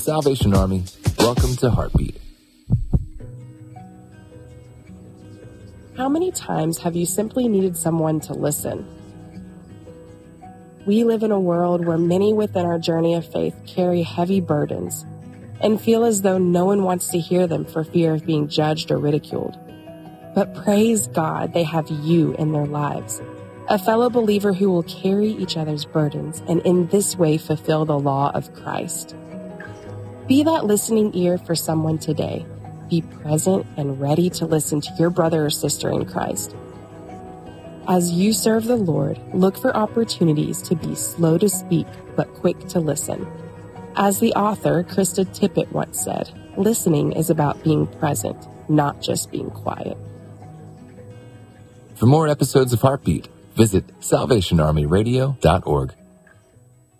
Salvation Army, welcome to Heartbeat. How many times have you simply needed someone to listen? We live in a world where many within our journey of faith carry heavy burdens and feel as though no one wants to hear them for fear of being judged or ridiculed. But praise God, they have you in their lives, a fellow believer who will carry each other's burdens and in this way fulfill the law of Christ. Be that listening ear for someone today. Be present and ready to listen to your brother or sister in Christ. As you serve the Lord, look for opportunities to be slow to speak but quick to listen. As the author Krista Tippett once said, listening is about being present, not just being quiet. For more episodes of Heartbeat, visit salvationarmyradio.org.